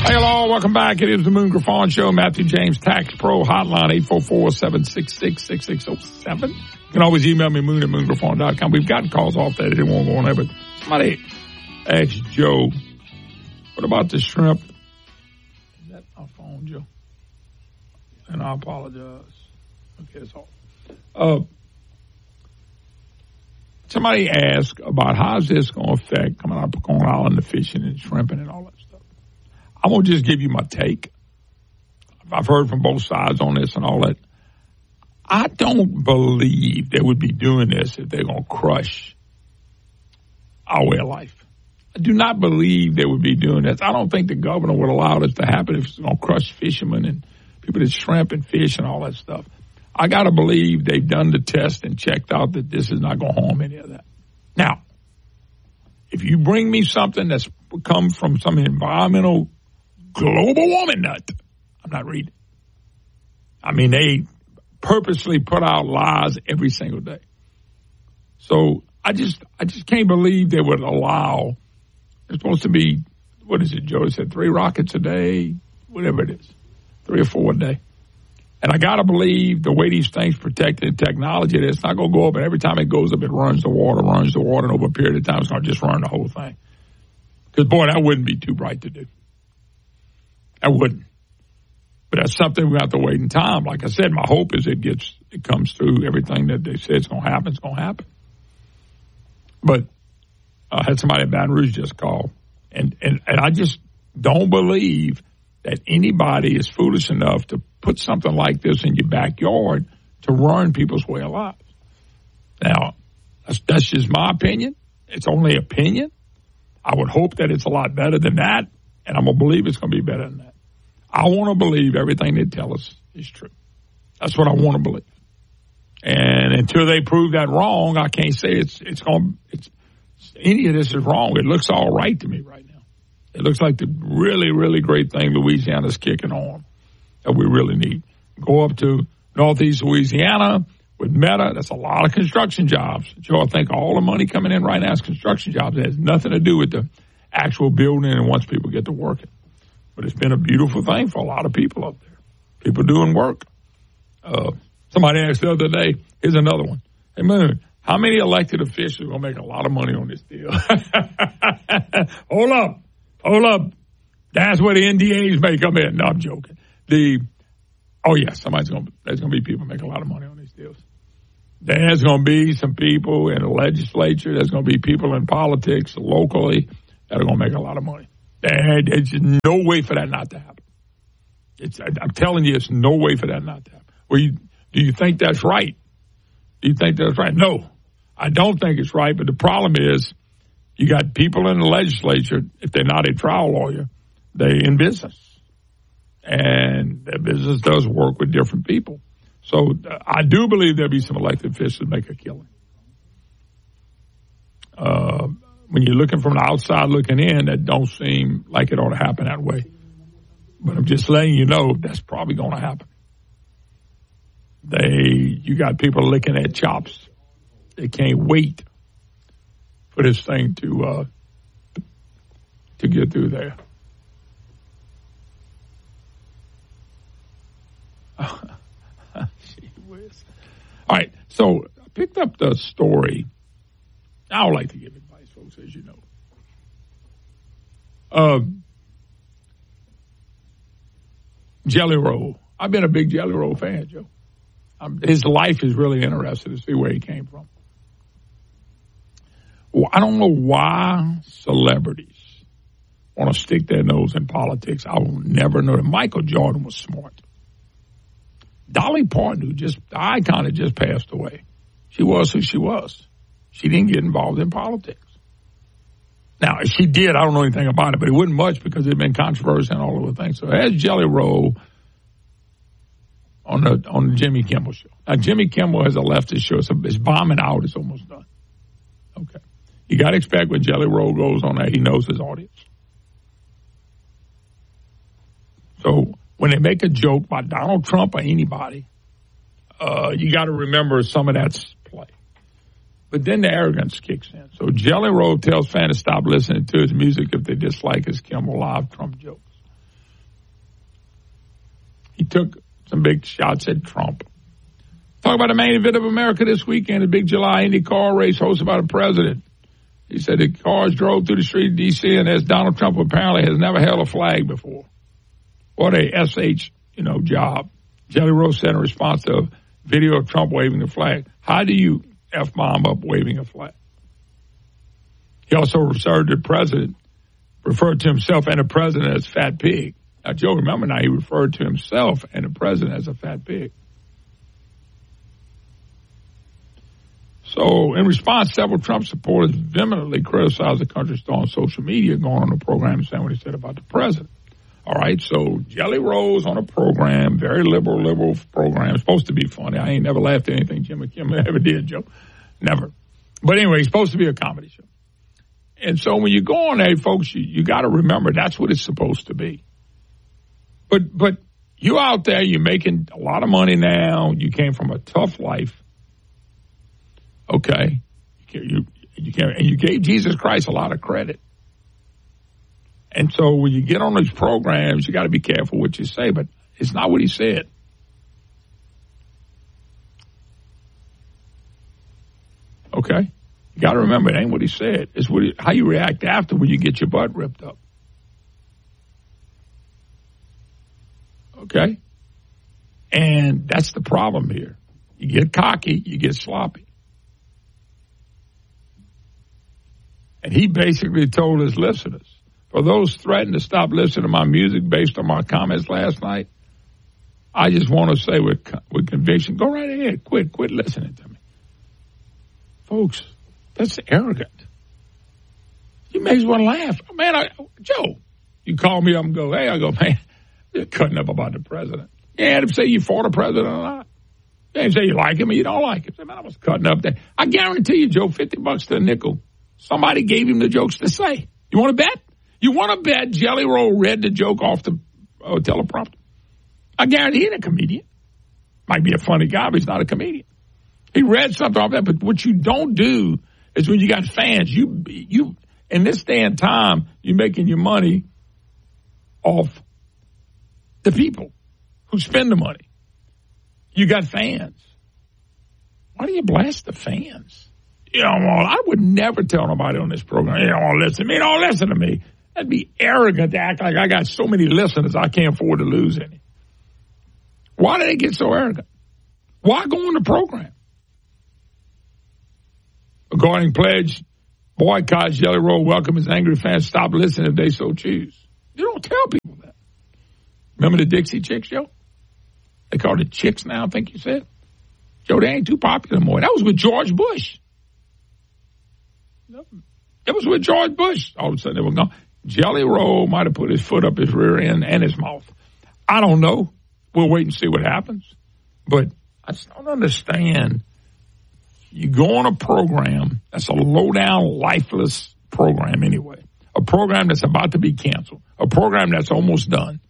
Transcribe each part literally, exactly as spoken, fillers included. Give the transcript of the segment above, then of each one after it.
Hey, hello, welcome back. It is the Moon Griffon Show. Matthew James Tax Pro Hotline, eight four four, seven six six, six six zero seven. You can always email me, moon at moon griffon dot com. We've gotten calls off that. I didn't want to go on there, but somebody asked Joe, what about the shrimp? Is that my phone, Joe? And I apologize. Okay, it's all. Uh, somebody asked about how's this going to affect coming out of Pecan Island, the fishing and shrimping and all that stuff. I'm going to just give you my take. I've heard from both sides on this and all that. I don't believe they would be doing this if they're going to crush our way of life. I do not believe they would be doing this. I don't think the governor would allow this to happen if it's going to crush fishermen and people that shrimp and fish and all that stuff. I got to believe they've done the test and checked out that this is not going to harm any of that. Now, if you bring me something that's come from some environmental global woman nut, I'm not reading. I mean, they purposely put out lies every single day. So I just I just can't believe they would allow, it's supposed to be, what is it, Joe said, three rockets a day, whatever it is, three or four a day. And I got to believe the way these things protected technology, it's not going to go up, and every time it goes up, it runs the water, runs the water, and over a period of time, it's going to just run the whole thing. Because, boy, that wouldn't be too bright to do. That wouldn't. But that's something we have to wait in time. Like I said, my hope is it gets, it comes through everything that they say it's going to happen, it's going to happen. But I had somebody at Baton Rouge just call, and, and, and I just don't believe that anybody is foolish enough to put something like this in your backyard to ruin people's way of life. Now, that's, that's just my opinion. It's only opinion. I would hope that it's a lot better than that, and I'm going to believe it's going to be better than that. I want to believe everything they tell us is true. That's what I want to believe. And until they prove that wrong, I can't say it's it's going it's any of this is wrong. It looks all right to me right now. It looks like the really, really great thing Louisiana's kicking on that we really need. Go up to northeast Louisiana with Meta. That's a lot of construction jobs. Joe, I think all the money coming in right now is construction jobs. It has nothing to do with the actual building and once people get to working. But it's been a beautiful thing for a lot of people up there. People doing work. Uh, somebody asked the other day, here's another one. Hey, Moon, how many elected officials are going to make a lot of money on this deal? Hold up. Hold up. That's where the N D As may come in. No, I'm joking. The Oh, yeah, somebody's going to, there's going to be people make a lot of money on these deals. There's going to be some people in the legislature. There's going to be people in politics locally that are going to make a lot of money. There's no way for that not to happen. It's, I'm telling you, it's no way for that not to happen. Well, you, do you think that's right? Do you think that's right? No, I don't think it's right. But the problem is you got people in the legislature, if they're not a trial lawyer, they're in business. And their business does work with different people. So uh, I do believe there'll be some elected officials make a killing. Uh, when you're looking from the outside looking in, that don't seem like it ought to happen that way. But I'm just letting you know that's probably going to happen. They, you got people licking their chops. They can't wait for this thing to uh, to get through there. Gee whiz. All right, so I picked up the story. I don't like to give advice, folks, as you know. Uh, Jelly Roll. I've been a big Jelly Roll fan, Joe. Um, his life is really interesting to see where he came from. Well, I don't know why celebrities want to stick their nose in politics. I will never know that. Michael Jordan was smart. Dolly Parton, who just, the icon had just passed away. She was who she was. She didn't get involved in politics. Now, if she did, I don't know anything about it, but it wasn't much because it had been controversial and all of the things. So there's Jelly Roll on the on the Jimmy Kimmel show. Now, Jimmy Kimmel has a leftist show. So it's bombing out. It's almost done. Okay. You got to expect when Jelly Roll goes on that, he knows his audience. So when they make a joke about Donald Trump or anybody, uh, you got to remember some of that's play. But then the arrogance kicks in. So Jelly Roll tells fans to stop listening to his music if they dislike his Kimmel Live Trump jokes. he took some big shots at Trump. Talk about the main event of America this weekend, the big July Indy car race hosted by the president. He said the cars drove through the street of D C, and as Donald Trump apparently has never held a flag before. What a S H, you know, job. Jelly Roll said in response to a video of Trump waving the flag, how do you F-bomb up waving a flag? He also referred to the president, referred to himself and the president as fat pig. Now, Joe, remember now, he referred to himself and the president as a fat pig. So, in response, several Trump supporters vehemently criticized the country star on social media, going on the program and saying what he said about the president. All right, so Jelly Roll's on a program, very liberal, liberal program. It's supposed to be funny. I ain't never laughed at anything Jimmy Kimmel ever did, Joe. Never. But anyway, it's supposed to be a comedy show. And so when you go on there, folks, you, you got to remember that's what it's supposed to be. But but you out there, you're making a lot of money now. You came from a tough life. Okay, you, you, you can, and you gave Jesus Christ a lot of credit. And so when you get on these programs, you got to be careful what you say, but it's not what he said. Okay, you got to remember it ain't what he said. It's what he, how you react after when you get your butt ripped up. Okay, and that's the problem here. You get cocky, you get sloppy. And he basically told his listeners, for those threatened to stop listening to my music based on my comments last night, I just want to say with with conviction, go right ahead, quit, quit listening to me. Folks, that's arrogant. You may as well laugh. Man, I, Joe, you call me up and go, hey, I go, man, you're cutting up about the president. You had to say you fought the president or not. You ain't say you like him or you don't like him. Say, man, I was cutting up there. I guarantee you, Joe, fifty bucks to a nickel. Somebody gave him the jokes to say. You want to bet? You want to bet Jelly Roll read the joke off the uh, teleprompter? I guarantee he ain't a comedian. Might be a funny guy, but he's not a comedian. He read something off that, but what you don't do is when you got fans, you you in this day and time, you're making your money off the people who spend the money. You got fans. Why do you blast the fans? You know, I would never tell nobody on this program, you don't want to listen to me, don't listen to me. That'd be arrogant to act like I got so many listeners I can't afford to lose any. Why do they get so arrogant? Why go on the program? According pledge, boycotts Jelly Roll, welcome his angry fans, stop listening if they so choose. You don't tell people that. Remember the Dixie Chicks, Joe? They call it Chicks now, I think you said. Joe, they ain't too popular anymore. That was with George Bush. It was with George Bush. All of a sudden they were gone. Jelly Roll might have put his foot up his rear end and his mouth. I don't know. We'll wait and see what happens. But I just don't understand. You go on a program that's a low-down, lifeless program anyway. A program that's about to be canceled. A program that's almost done.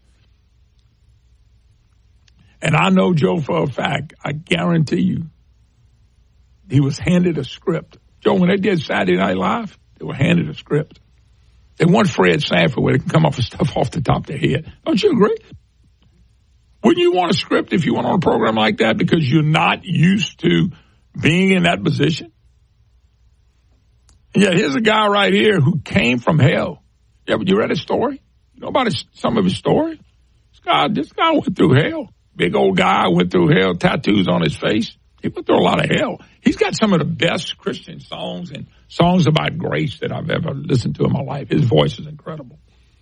And I know Joe for a fact, I guarantee you, he was handed a script. Joe, when they did Saturday Night Live, they were handed a script. They want Fred Sanford where they can come up with stuff off the top of their head. Don't you agree? Wouldn't you want a script if you went on a program like that because you're not used to being in that position? And yet here's a guy right here who came from hell. Yeah, but you read his story? You know about his, some of his story? This guy, this guy went through hell. Big old guy went through hell, tattoos on his face. He went through a lot of hell. He's got some of the best Christian songs and songs about grace that I've ever listened to in my life. His voice is incredible.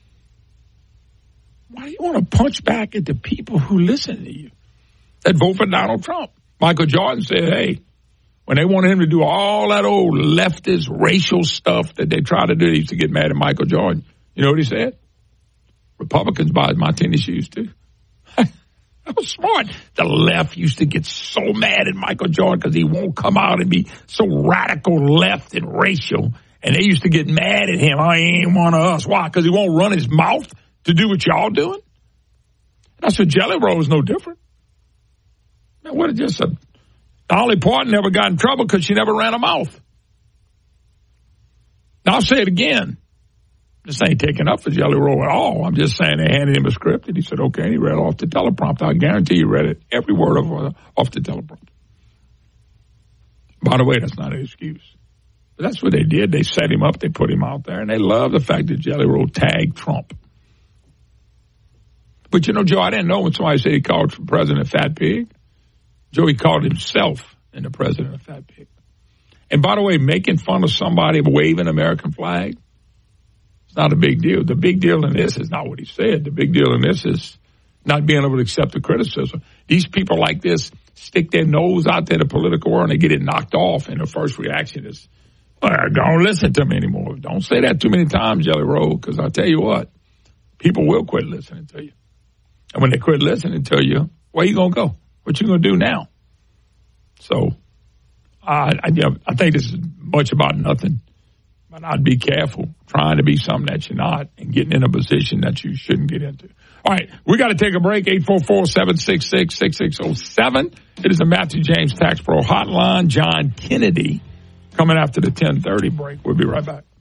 Why do you want to punch back at the people who listen to you that vote for Donald Trump? Michael Jordan said, hey, when they wanted him to do all that old leftist racial stuff that they try to do, they used to get mad at Michael Jordan. You know what he said? Republicans buy my tennis shoes, too. That was smart. The left used to get so mad at Michael Jordan because he won't come out and be so radical left and racial. And they used to get mad at him. I ain't one of us. Why? Because he won't run his mouth to do what y'all doing? And I said, Jelly Roll is no different. Man, what is just a... Dolly Parton never got in trouble because she never ran her mouth. Now, I'll say it again. This ain't taking up for Jelly Roll at all. I'm just saying they handed him a script, and he said, okay, and he read it off the teleprompter. I guarantee you read it, every word of uh, off the teleprompter. By the way, that's not an excuse. But that's what they did. They set him up. They put him out there, and they love the fact that Jelly Roll tagged Trump. But, you know, Joe, I didn't know when somebody said he called the president a fat pig. Joe, he called himself and the president a fat pig. And by the way, making fun of somebody waving an American flag, it's not a big deal. The big deal in this is not what he said. The big deal in this is not being able to accept the criticism. These people like this stick their nose out there in the political world and they get it knocked off, and the first reaction is, well, don't listen to me anymore. Don't say that too many times, Jelly Roll, because I'll tell you what, people will quit listening to you. And when they quit listening to you, where you going to go? What you going to do now? So I, I, I think this is much about nothing, but I'd be careful trying to be something that you're not and getting in a position that you shouldn't get into. All right, we got to take a break. eight four four, seven six six, six six zero seven. It is the Matthew James Tax Pro Hotline. John Kennedy coming after the ten thirty break. We'll be right back.